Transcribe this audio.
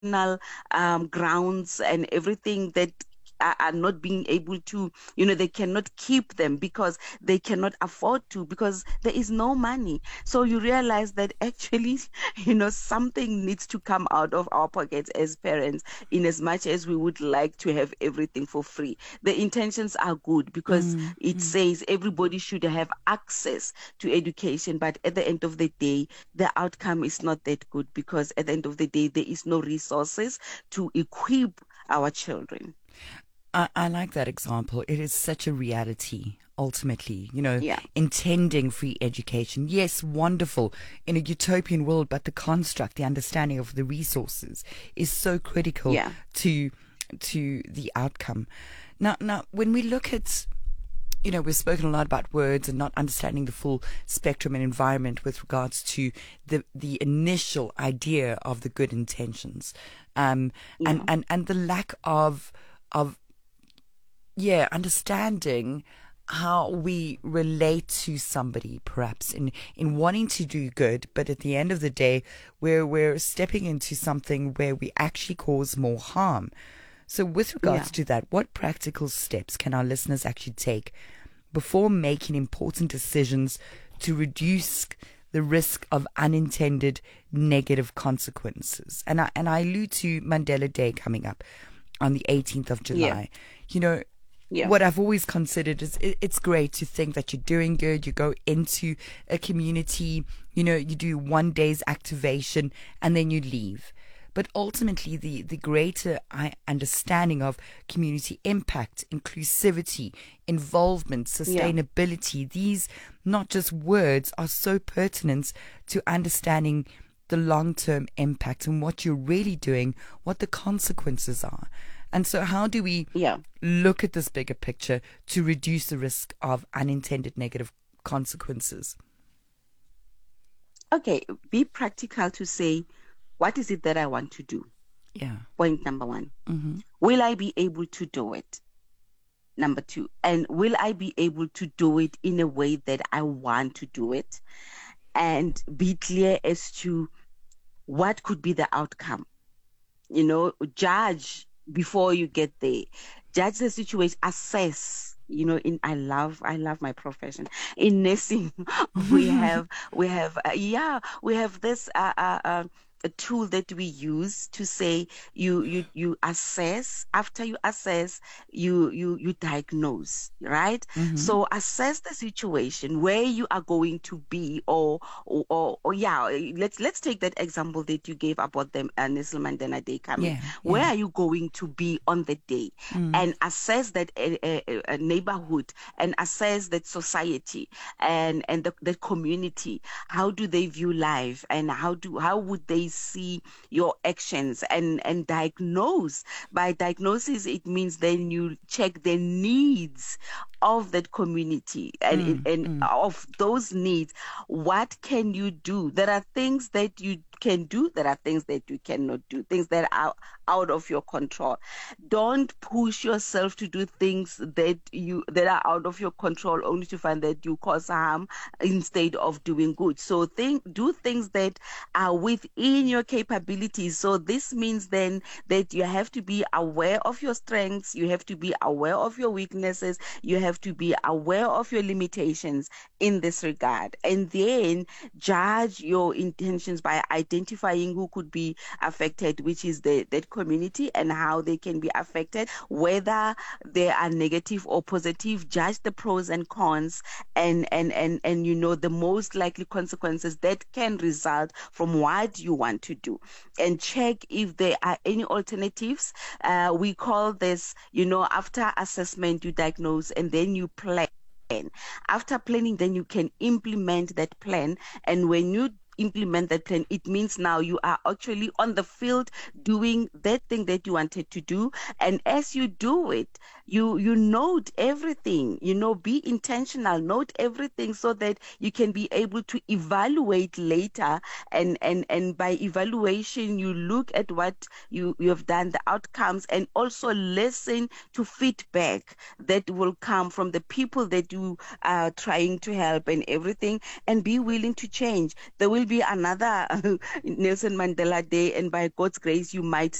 grounds and everything that are not being able to, they cannot keep them because they cannot afford to, because there is no money. So you realize that actually, something needs to come out of our pockets as parents, in as much as we would like to have everything for free. The intentions are good because it says everybody should have access to education, but at the end of the day, the outcome is not that good, because at the end of the day, there is no resources to equip our children. I like that example. It is such a reality, ultimately, Yeah, intending free education. Yes, wonderful in a utopian world, but the construct, the understanding of the resources is so critical yeah, to the outcome. Now, when we look at, we've spoken a lot about words and not understanding the full spectrum and environment with regards to the initial idea of the good intentions, yeah, and the lack of understanding how we relate to somebody, perhaps in wanting to do good, but at the end of the day, we're stepping into something where we actually cause more harm. So, with yeah. regards to that, what practical steps can our listeners actually take before making important decisions to reduce the risk of unintended negative consequences? And I allude to Mandela Day coming up on the 18th of Yeah, July. You know, yeah, what I've always considered is it's great to think that you're doing good. You go into a community, you do one day's activation and then you leave. But ultimately, the greater understanding of community impact, inclusivity, involvement, yeah. sustainability, these not just words are so pertinent to understanding the long-term impact and what you're really doing, what the consequences are. And so how do we Yeah. look at this bigger picture to reduce the risk of unintended negative consequences? Okay, be practical to say, what is it that I want to do? Yeah. Point number one. Mm-hmm. Will I be able to do it? Number two. And will I be able to do it in a way that I want to do it? And be clear as to what could be the outcome. Judge before you get there. Judge the situation, assess. I love my profession. In nursing, we have this a tool that we use to say you assess. After you assess, you diagnose, right? Mm-hmm. So assess the situation where you are going to be, or yeah, let's take that example that you gave about the Nelson Mandela Day coming. Yeah. Where Yeah. are you going to be on the day? Mm. And assess that a neighborhood, and assess that society, and the community. How do they view life, and how would they see your actions, and diagnose. By diagnosis, it means then you check the needs of that community, and, Mm. and Mm. of those needs, what can you do? There are things that you can do, there are things that you cannot do, things that are out of your control. Don't push yourself to do things that are out of your control, only to find that you cause harm instead of doing good. So do things that are within your capabilities. So this means then that you have to be aware of your strengths, you have to be aware of your weaknesses, you have to be aware of your limitations in this regard, and then judge your intentions by identifying who could be affected, which is that community, and how they can be affected, whether they are negative or positive. Judge the pros and cons, and the most likely consequences that can result from what you want to do, and check if there are any alternatives. We call this, after assessment, you diagnose, and then you plan. After planning, then you can implement that plan. And when you implement that plan, it means now you are actually on the field doing that thing that you wanted to do. And as you do it, you note everything, be intentional, note everything so that you can be able to evaluate later, and by evaluation you look at what you have done, the outcomes, and also listen to feedback that will come from the people that you are trying to help and everything, and be willing to change. There will be another Nelson Mandela Day, and by God's grace you might